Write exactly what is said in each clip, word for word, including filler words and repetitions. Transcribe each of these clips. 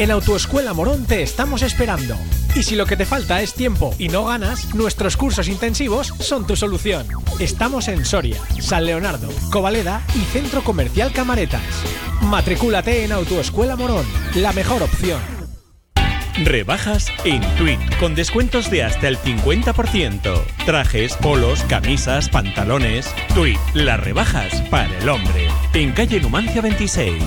En Autoescuela Morón te estamos esperando. Y si lo que te falta es tiempo y no ganas, nuestros cursos intensivos son tu solución. Estamos en Soria, San Leonardo, Covaleda y Centro Comercial Camaretas. Matricúlate en Autoescuela Morón, la mejor opción. Rebajas en Tweed, con descuentos de hasta el cincuenta por ciento. Trajes, polos, camisas, pantalones. Tweed, las rebajas para el hombre. En calle Numancia veintiséis.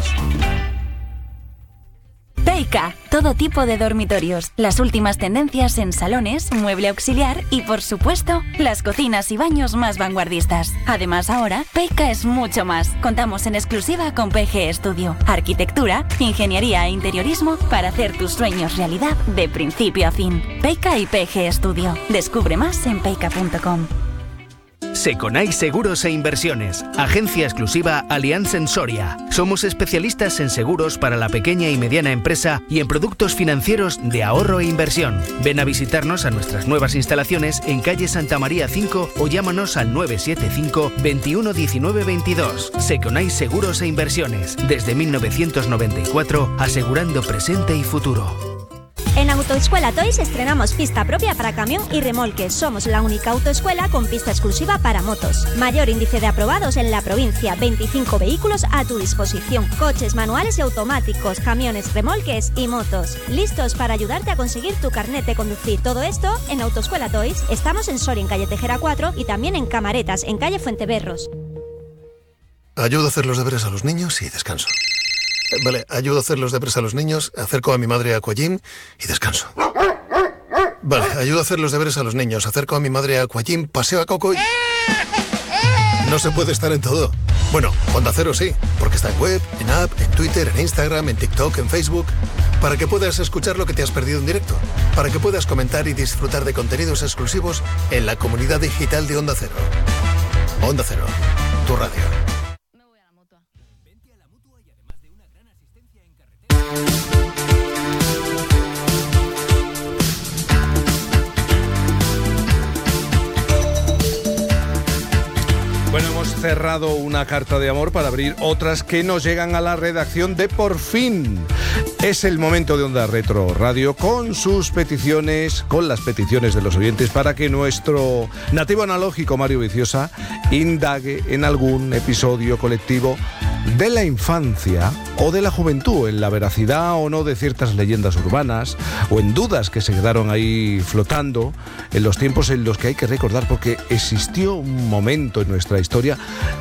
Peica, todo tipo de dormitorios, las últimas tendencias en salones, mueble auxiliar y, por supuesto, las cocinas y baños más vanguardistas. Además, ahora, Peica es mucho más. Contamos en exclusiva con P G Studio, arquitectura, ingeniería e interiorismo para hacer tus sueños realidad de principio a fin. Peica y P G Studio. Descubre más en peica punto com. Seconai Seguros e Inversiones, agencia exclusiva Allianz en Soria. Somos especialistas en seguros para la pequeña y mediana empresa y en productos financieros de ahorro e inversión. Ven a visitarnos a nuestras nuevas instalaciones en calle Santa María cinco o llámanos al nueve siete cinco, veintiuno diecinueve veintidós. Seconai Seguros e Inversiones, desde mil novecientos noventa y cuatro, asegurando presente y futuro. En Autoescuela Toys estrenamos pista propia para camión y remolque. Somos la única autoescuela con pista exclusiva para motos. Mayor índice de aprobados en la provincia. veinticinco vehículos a tu disposición. Coches manuales y automáticos, camiones, remolques y motos. Listos para ayudarte a conseguir tu carnet de conducir. Todo esto en Autoescuela Toys. Estamos en Soria, en calle Tejera cuatro y también en Camaretas, en calle Fuenteberros. Ayudo a hacer los deberes a los niños y descanso. Vale, ayudo a hacer los deberes a los niños, acerco a mi madre a Aquagym y descanso. Vale, ayudo a hacer los deberes a los niños, acerco a mi madre a Aquagym, paseo a Coco y... No se puede estar en todo. Bueno, Onda Cero sí, porque está en web, en app, en Twitter, en Instagram, en TikTok, en Facebook, para que puedas escuchar lo que te has perdido en directo, para que puedas comentar y disfrutar de contenidos exclusivos en la comunidad digital de Onda Cero. Onda Cero, tu radio. Bueno, hemos cerrado una carta de amor para abrir otras que nos llegan a la redacción de Por Fin. Es el momento de Onda Retro Radio con sus peticiones, con las peticiones de los oyentes para que nuestro nativo analógico Mario Viciosa indague en algún episodio colectivo de la infancia o de la juventud, en la veracidad o no de ciertas leyendas urbanas o en dudas que se quedaron ahí flotando en los tiempos en los que hay que recordar, porque existió un momento en nuestra historia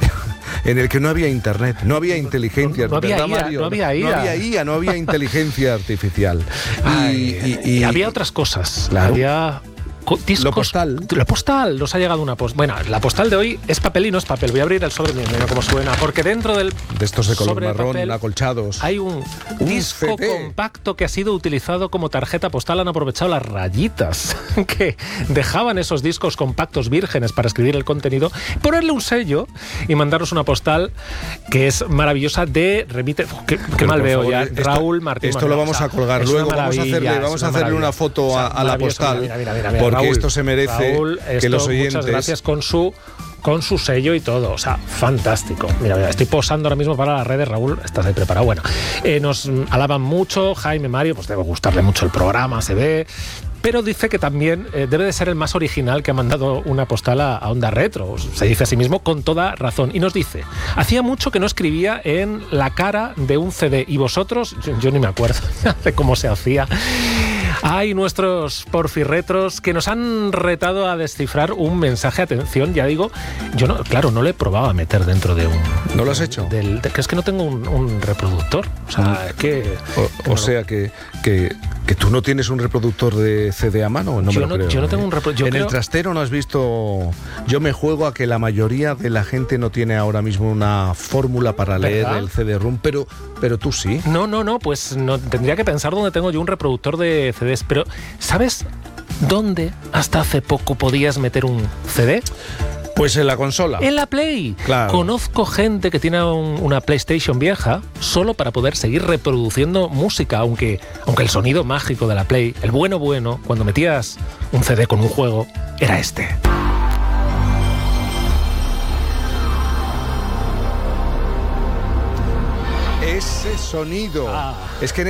en el que no había internet, no había inteligencia, no, no había ¿verdad, I A, Mario? no había I A. No había I A, no había inteligencia artificial. Ay, y, y, y había otras cosas. Claro. Había discos, lo postal. Lo postal, nos ha llegado una postal. Bueno, la postal de hoy es papel y no es papel. Voy a abrir el sobre, mira cómo suena, porque dentro del de estos de color sobre marrón, papel acolchados, hay un, un disco C D compacto que ha sido utilizado como tarjeta postal. Han aprovechado las rayitas que dejaban esos discos compactos vírgenes para escribir el contenido, ponerle un sello y mandarnos una postal que es maravillosa de remite. Qué, qué mal veo favor, ya. esto, Raúl Martín. Esto lo vamos a colgar luego. Vamos a hacerle, vamos a hacerle una foto o sea, a, a la postal, mira, mira, mira, mira, porque Raúl, esto se merece Raúl, que esto, los oyentes. Muchas gracias con su con su sello y todo, o sea, fantástico. Mira, mira, estoy posando ahora mismo para las redes, Raúl, estás ahí preparado. Bueno, eh, nos alaban mucho, Jaime, Mario, pues debe gustarle mucho el programa, se ve, pero dice que también eh, debe de ser el más original que ha mandado una postal a, a Onda Retro, se dice a sí mismo con toda razón, y nos dice, hacía mucho que no escribía en la cara de un C D, y vosotros, yo, yo ni me acuerdo de cómo se hacía. Hay nuestros porfirretros que nos han retado a descifrar un mensaje. Atención, ya digo, yo no, claro, no le he probado a meter dentro de un... ¿No lo has hecho? Del, de, que es que no tengo un, un reproductor. O sea, es que... O, o sea, que, que, que tú no tienes un reproductor de C D a mano. No yo, me lo no, creo, yo no tengo ¿eh? un reproductor. En creo... el trastero no has visto... Yo me juego a que la mayoría de la gente no tiene ahora mismo una fórmula para leer ¿verdad? El C D-ROM, pero, pero tú sí. No, no, no, pues no, tendría que pensar dónde tengo yo un reproductor de C Ds. Pero, ¿sabes dónde hasta hace poco podías meter un C D? Pues en la consola. En la Play. Claro. Conozco gente que tiene un, una PlayStation vieja solo para poder seguir reproduciendo música, aunque, aunque el sonido mágico de la Play, el bueno bueno, cuando metías un C D con un juego, era este. Ese sonido. Ah. Es que en